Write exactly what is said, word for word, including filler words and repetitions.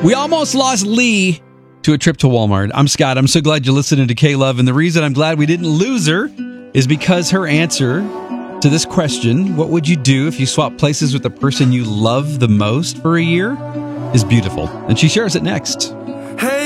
We almost lost Lee to a trip to Walmart. I'm Scott. I'm so glad you're listening to K-Love. And the reason I'm glad we didn't lose her is because her answer to this question, what would you do if you swap places with the person you love the most for a year, is beautiful. And she shares it next.